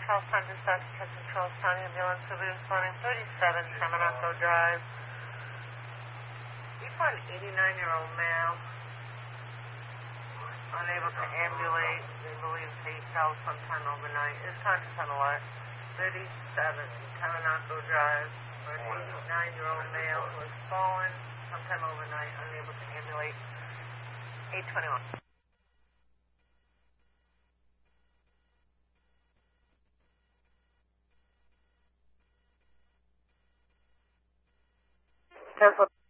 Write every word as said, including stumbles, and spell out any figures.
Charles County Dispatch, Captain Charles County Ambulance Service responding thirty-seven Tamanaco Drive. You find an eighty-nine-year-old male unable to ambulate. They believe he fell sometime overnight. His contact on alert. thirty-seven Tamanaco Drive. For an eighty-nine-year-old male who has fallen sometime overnight, unable to ambulate. eight twenty-one. Cancel.